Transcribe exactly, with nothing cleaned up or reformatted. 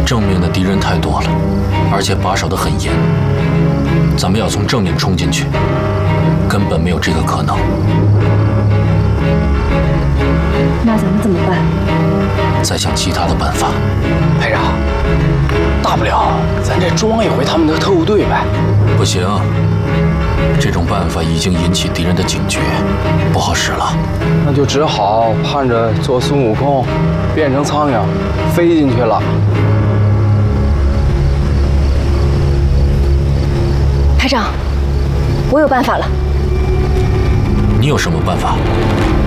正面的敌人太多了，而且把守得很严。咱们要从正面冲进去，根本没有这个可能。 那咱们怎么办？ 再想其他的办法。 排长，大不了咱这装一回他们的特务队呗。 不行，这种办法已经引起敌人的警觉，不好使了。 那就只好盼着做孙悟空，变成苍蝇，飞进去了。 排长，我有办法了。 你有什么办法？